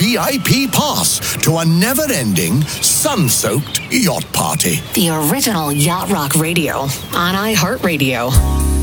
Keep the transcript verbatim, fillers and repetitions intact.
V I P pass to a never-ending, sun-soaked yacht party. The original Yacht Rock Radio on iHeartRadio.